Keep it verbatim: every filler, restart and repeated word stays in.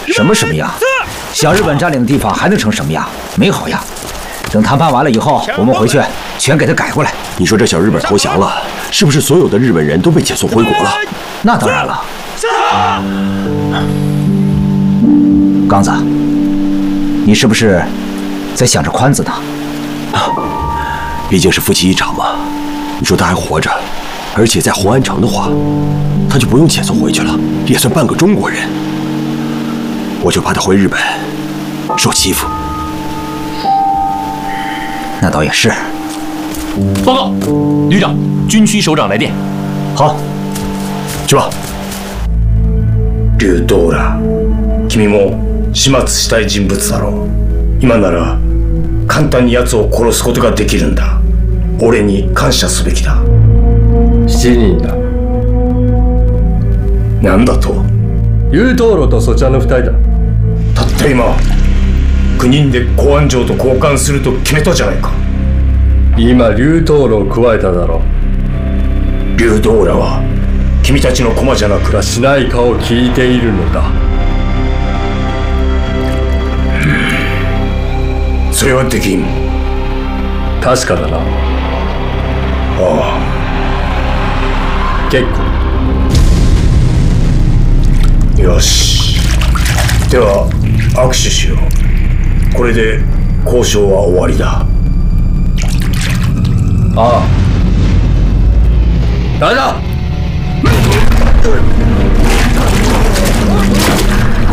什么什么样？小日本占领的地方还能成什么样？没好样！等谈判完了以后，我们回去全给他改过来。 你说这小日本投降了，是不是所有的日本人都被遣送回国了？ 那当然了。刚子，你是不是在想着宽子呢？ 毕竟是夫妻一场嘛。你说他还活着，而且在红安城的话，他就不用遣送回去了，也算半个中国人。我就怕他回日本受欺负。 那倒也是。 报告，旅长，军区首长来电。 好， 去吧。 竜道ら、君も始末したい人物だろう。今なら簡単に奴を殺すことができるんだ。俺に感謝すべきだ。 しちにんだ。 なんだと？ 竜道路とそちらのふたりだ。 たった今くにんで公安城と交換すると決めたじゃないか。 今竜道路を加えただろう。竜道らは君たちの駒じゃなくしないかを聞いているのだ。 それはできん。 確かだな。 ああ、 結構。 よし、では握手しよう。これで交渉は終わりだ。 ああ。誰だ？